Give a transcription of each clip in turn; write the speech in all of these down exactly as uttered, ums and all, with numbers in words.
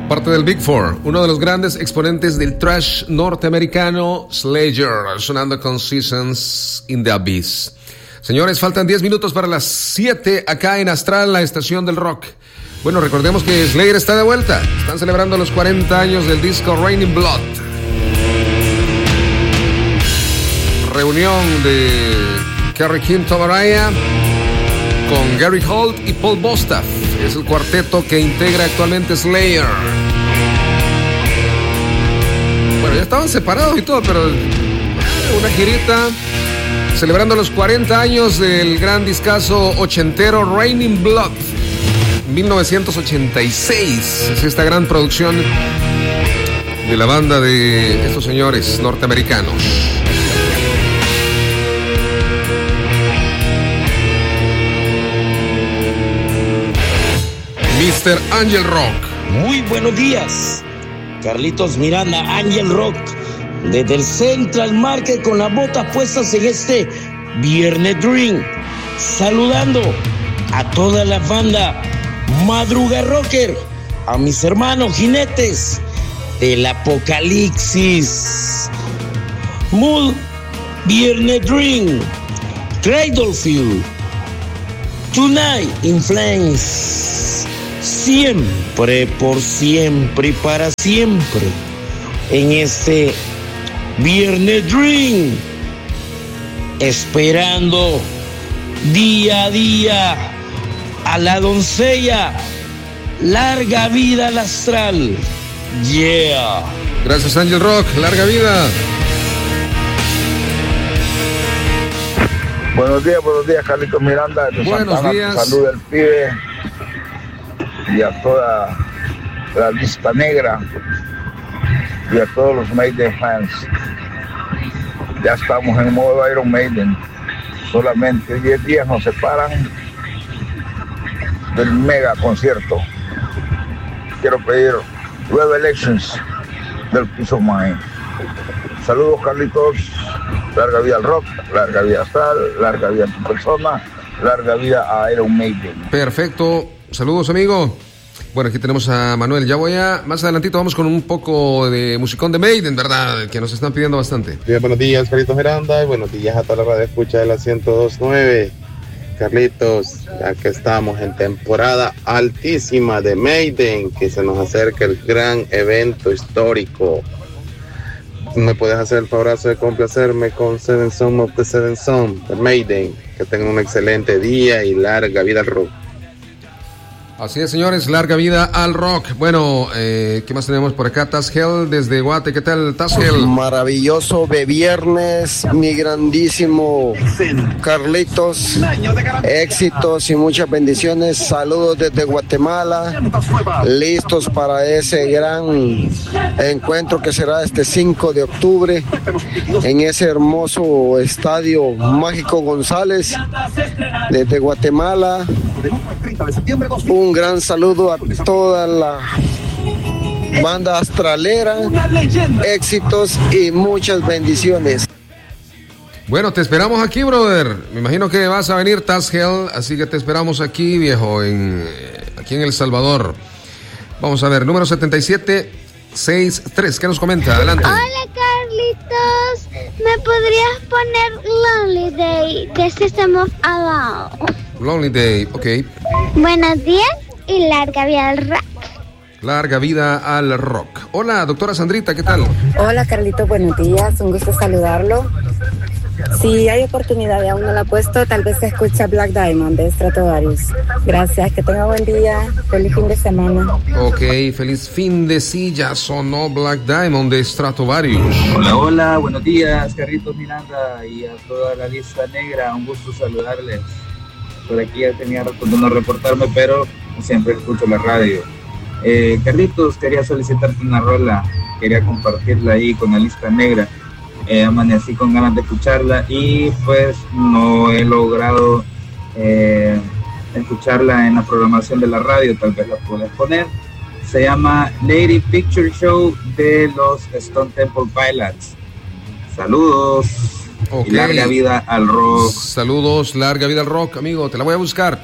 Parte del Big Four, uno de los grandes exponentes del thrash norteamericano, Slayer, sonando con Seasons in the Abyss. Señores, faltan diez minutos para las siete acá en Astral, la estación del rock. Bueno, recordemos que Slayer está de vuelta. Están celebrando los cuarenta años del disco Raining Blood. Reunión de Kerry King Tobaraya con Gary Holt y Paul Bostaph. Es el cuarteto que integra actualmente Slayer. Bueno, ya estaban separados y todo, pero una girita celebrando los cuarenta años del gran discazo ochentero Raining Blood, mil novecientos ochenta y seis. Es esta gran producción de la banda de estos señores norteamericanos. mister Angel Rock. Muy buenos días, Carlitos Miranda, Angel Rock, desde el Central Market con las botas puestas en este Viernes Dream, saludando a toda la banda Madruga Rocker, a mis hermanos jinetes del Apocalipsis, Mood, Viernes Dream, Cradlefield, Tonight in Flames. Siempre, por siempre y para siempre, en este Viernes Dream, esperando día a día a la doncella, larga vida al astral. Yeah. Gracias, Angel Rock, larga vida. Buenos días, buenos días, Carlitos Miranda. De buenos Santana, días. Salud del pibe y a toda la lista negra y a todos los Maiden fans. Ya estamos en modo Iron Maiden. Solamente diez días nos separan del mega concierto. Quiero pedir Revelations del Peace of Mind. Saludos, Carlitos. Larga vida al rock, larga vida astral, larga vida a tu persona, larga vida a Iron Maiden. Perfecto. Saludos, amigo. Bueno, aquí tenemos a Manuel. Ya voy a... Más adelantito vamos con un poco de musicón de Maiden, ¿verdad? Que nos están pidiendo bastante. Bien, buenos días, Carlitos Miranda. Y buenos días a toda la radio escucha de la ciento dos punto nueve. Carlitos, ya que estamos en temporada altísima de Maiden, que se nos acerca el gran evento histórico. ¿Me puedes hacer el favorazo de complacerme con Seven Son of the Seven Son de Maiden? Que tengan un excelente día y larga vida al rock. Así es, señores, larga vida al rock. Bueno, eh, ¿qué más tenemos por acá? Taz Hell desde Guate, ¿qué tal, Taz Hell? Maravilloso de viernes, mi grandísimo Carlitos. Éxitos y muchas bendiciones. Saludos desde Guatemala. Listos para ese gran encuentro que será este cinco de octubre en ese hermoso estadio Mágico González desde Guatemala. Un gran saludo a toda la banda astralera, éxitos y muchas bendiciones. Bueno, te esperamos aquí, brother. Me imagino que vas a venir, Taz Hell, así que te esperamos aquí, viejo, en, aquí en El Salvador. Vamos a ver, número setenta y siete sesenta y tres, ¿qué nos comenta? Adelante. Hola, Carlitos. ¿Me podrías poner Lonely Day de System of a Down? Lonely Day, ok. Buenos días y larga vida al rock. Larga vida al rock. Hola, doctora Sandrita, ¿qué tal? Hola, Carlito, buenos días. Un gusto saludarlo. Si hay oportunidad y aún no la ha puesto, tal vez se escucha Black Diamond de Stratovarius. Gracias, que tenga buen día. Feliz fin de semana. Ok, feliz fin de silla. Sonó Black Diamond de Stratovarius. Hola, hola, buenos días, Carlitos Miranda y a toda la lista negra. Un gusto saludarles. Por aquí ya tenía rato de no reportarme, pero siempre escucho la radio. Eh, Carlitos, quería solicitarte una rola, quería compartirla ahí con la lista negra. Eh, amanecí con ganas de escucharla y pues no he logrado eh, escucharla en la programación de la radio, tal vez la puedes poner. Se llama Lady Picture Show de los Stone Temple Pilots. Saludos. Okay. Y larga vida al rock. Saludos, larga vida al rock, amigo. Te la voy a buscar.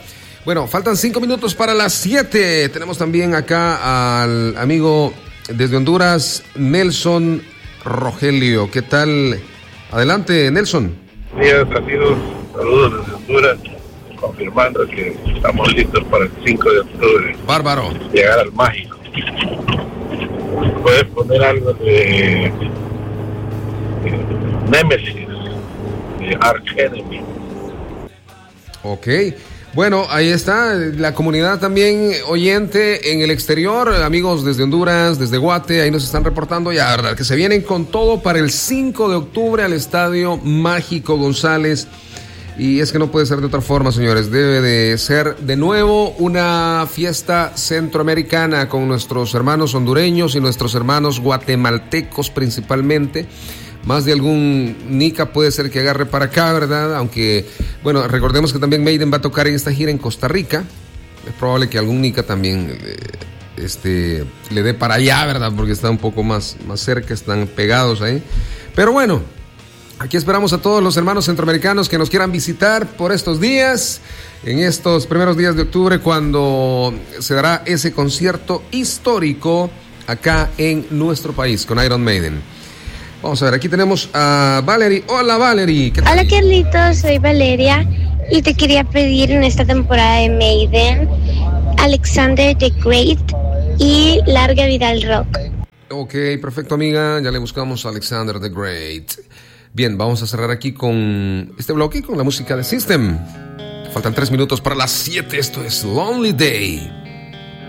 Bueno, faltan cinco minutos para las siete. Tenemos también acá al amigo desde Honduras, Nelson Rogelio. ¿Qué tal? Adelante, Nelson. Días, amigos. Saludos desde Honduras. Confirmando que estamos listos para el cinco de octubre. Bárbaro. Llegar al mágico. Puedes poner algo de, de Nemesis, de Arch Enemy. Ok. Bueno, ahí está la comunidad también oyente en el exterior, amigos desde Honduras, desde Guate, ahí nos están reportando ya, ¿verdad? Que se vienen con todo para el cinco de octubre al Estadio Mágico González. Y es que no puede ser de otra forma, señores. Debe de ser de nuevo una fiesta centroamericana con nuestros hermanos hondureños y nuestros hermanos guatemaltecos principalmente. Más de algún nica puede ser que agarre para acá, ¿verdad? Aunque, bueno, recordemos que también Maiden va a tocar en esta gira en Costa Rica. Es probable que algún nica también eh, este, le dé para allá, ¿verdad? Porque está un poco más, más cerca, están pegados ahí. Pero bueno, aquí esperamos a todos los hermanos centroamericanos que nos quieran visitar por estos días, en estos primeros días de octubre, cuando se dará ese concierto histórico acá en nuestro país con Iron Maiden. Vamos a ver, aquí tenemos a Valerie. Hola, Valerie. ¿Qué tal? Hola, Carlitos, soy Valeria y te quería pedir en esta temporada de Maiden Alexander the Great y Larga Vida al Rock. Ok, perfecto, amiga. Ya le buscamos a Alexander the Great. Bien, vamos a cerrar aquí con este bloque, con la música de System. Faltan tres minutos para las siete. Esto es Lonely Day.